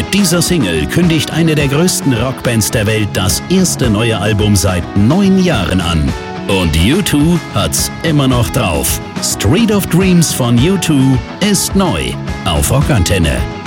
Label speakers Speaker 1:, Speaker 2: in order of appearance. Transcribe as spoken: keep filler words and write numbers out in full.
Speaker 1: Mit dieser Single kündigt eine der größten Rockbands der Welt das erste neue Album seit neun Jahren an. Und U zwei hat's immer noch drauf. Street of Dreams von U zwei ist neu auf Rockantenne.